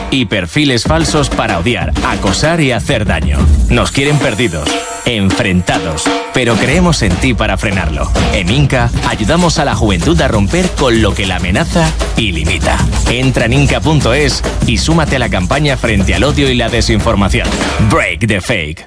y perfiles falsos para odiar, acosar y hacer daño. Nos quieren perdidos, enfrentados, pero creemos en ti para frenarlo. En Inca ayudamos a la juventud a romper con lo que la amenaza y limita. Entra en inca.es y súmate a la campaña frente al odio y la desinformación. Break the fake.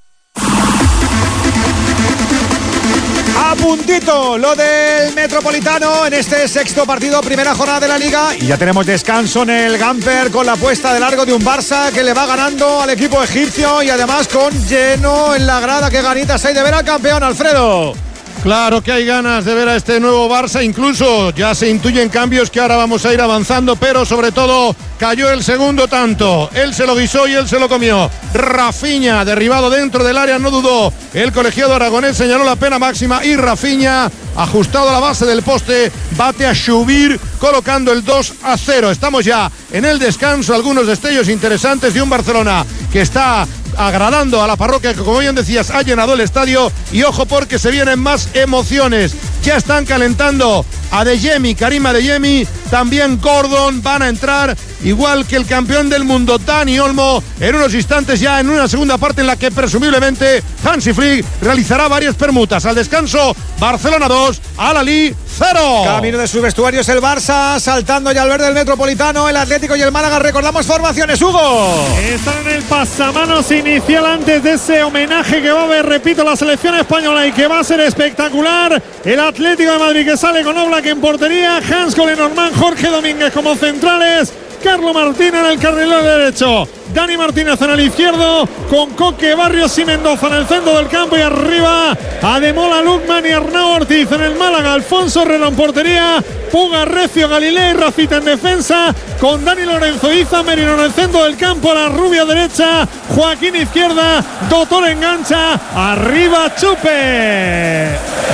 A puntito lo del Metropolitano en este sexto partido, primera jornada de la Liga, y ya tenemos descanso en el Gamper con la puesta de largo de un Barça que le va ganando al equipo egipcio y además con lleno en la grada. Qué ganitas hay de ver al campeón, Alfredo. Claro que hay ganas de ver a este nuevo Barça, incluso ya se intuyen cambios que ahora vamos a ir avanzando, pero sobre todo cayó el segundo tanto, él se lo guisó y él se lo comió. Rafinha, derribado dentro del área, no dudó, el colegiado aragonés señaló la pena máxima y Rafinha, ajustado a la base del poste, bate a Shubir colocando el 2-0. Estamos ya en el descanso, algunos destellos interesantes de un Barcelona que está agradando a la parroquia que, como bien decías, ha llenado el estadio, y ojo porque se vienen más emociones. Ya están calentando Adeyemi, Karim Adeyemi, también Gordon, van a entrar, igual que el campeón del mundo Dani Olmo, en unos instantes ya en una segunda parte en la que presumiblemente Hansi Flick realizará varias permutas. Al descanso, Barcelona 2, Al-Ahly 0. Camino de sus vestuarios el Barça, saltando ya al verde del Metropolitano, el Atlético y el Málaga. Recordamos formaciones, Hugo. Están en el pasamanos inicial antes de ese homenaje que va a haber, repito, la selección española y que va a ser espectacular. El Atlético de Madrid que sale con Oblak en portería, Hansko, Lenormand, Jorge Domínguez como centrales, Carlo Martín en el carrilero derecho, Dani Martínez en el izquierdo, con Coque, Barrios y Mendoza en el centro del campo, y arriba Ademola, Lukman y Arnau Ortiz. En el Málaga, Alfonso Herrera en portería, Puga, Recio, Galilea y Rafita en defensa, con Dani Lorenzo, Iza Merino en el centro del campo, la rubia derecha, Joaquín izquierda, Doctor engancha, arriba Chupe.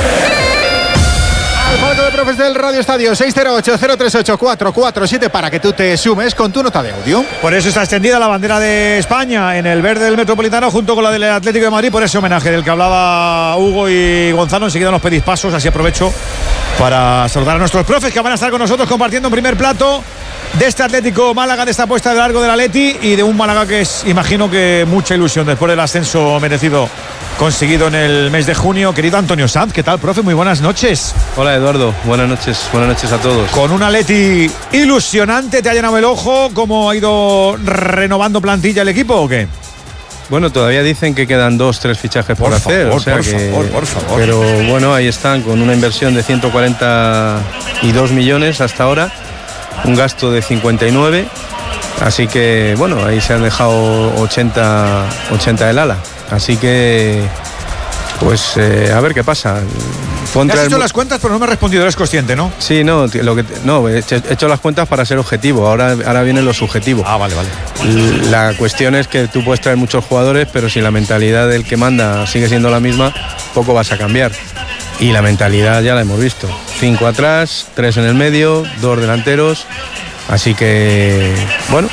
Al palco de profes del Radio Estadio, 608-038-447 para que tú te sumes con tu nota de audio. Por eso está extendida la bandera de España en el verde del Metropolitano junto con la del Atlético de Madrid, por ese homenaje del que hablaba Hugo y Gonzalo. Enseguida nos pedís pasos, así aprovecho para saludar a nuestros profes que van a estar con nosotros compartiendo un primer plato de este Atlético Málaga, de esta puesta de largo del Atleti, y de un Málaga que es, imagino que mucha ilusión después del ascenso merecido conseguido en el mes de junio. Querido Antonio Sanz, ¿qué tal, profe? Muy buenas noches. Hola, Eduardo, buenas noches a todos. Con un Atleti ilusionante, ¿te ha llenado el ojo? ¿Cómo ha ido renovando plantilla el equipo o qué? Bueno, todavía dicen que quedan 2-3 fichajes por hacer. Por favor. Pero bueno, ahí están, con una inversión de 142 millones hasta ahora, un gasto de 59, así que bueno, ahí se han dejado 80 del ala. Así que, pues, a ver qué pasa. ¿Has hecho las cuentas? Pero no me has respondido, eres consciente, ¿no? Sí, no, he hecho las cuentas para ser objetivo, ahora viene lo subjetivo. Ah, vale. La cuestión es que tú puedes traer muchos jugadores, pero si la mentalidad del que manda sigue siendo la misma, poco vas a cambiar. Y la mentalidad ya la hemos visto. 5 atrás, 3 en el medio, 2 delanteros. Así que, bueno,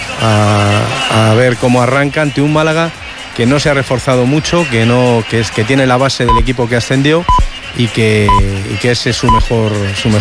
a ver cómo arranca ante un Málaga que no se ha reforzado mucho, que tiene la base del equipo que ascendió y que ese es su mejor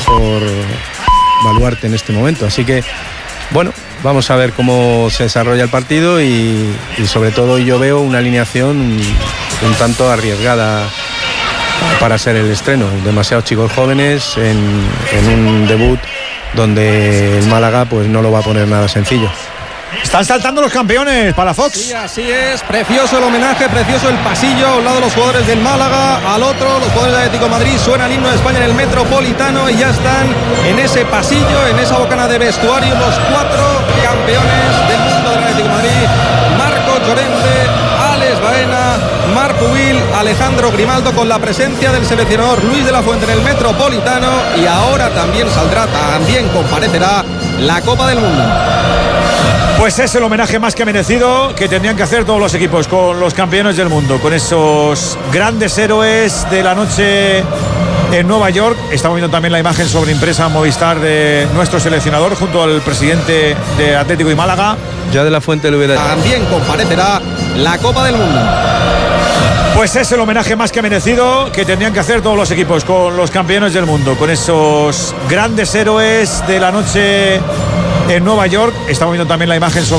baluarte en este momento. Así que, bueno, vamos a ver cómo se desarrolla el partido y sobre todo yo veo una alineación un tanto arriesgada para ser el estreno. Demasiados chicos jóvenes en un debut donde el Málaga pues no lo va a poner nada sencillo. Están saltando los campeones para Fox. Sí, así es, precioso el homenaje, precioso el pasillo, a un lado los jugadores del Málaga, al otro los jugadores del Atlético de Madrid. Suena el himno de España en el Metropolitano y ya están en ese pasillo, en esa bocana de vestuario, los 4 campeones del mundo del Atlético de Madrid: Marco Llorente, Alex Baena, Marc Pubil, Alejandro Grimaldo, con la presencia del seleccionador Luis de la Fuente en el Metropolitano. Y ahora también comparecerá la Copa del Mundo. Pues es el homenaje más que merecido que tendrían que hacer todos los equipos con los campeones del mundo, con esos grandes héroes de la noche en Nueva York. Estamos viendo también la imagen sobreimpresa en Movistar de nuestro seleccionador junto al presidente de Atlético y Málaga. Ya de la Fuente le hubiera... También comparecerá la Copa del Mundo. Pues es el homenaje más que merecido que tendrían que hacer todos los equipos con los campeones del mundo, con esos grandes héroes de la noche en Nueva York. Estamos viendo también la imagen sobre